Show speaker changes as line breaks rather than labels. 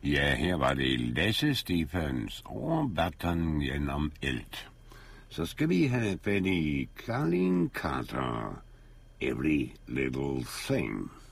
Ja, her var det Lasse Stephans over vatten gennem eld. Så skal vi have fat i Colin Carter, Every Little Thing.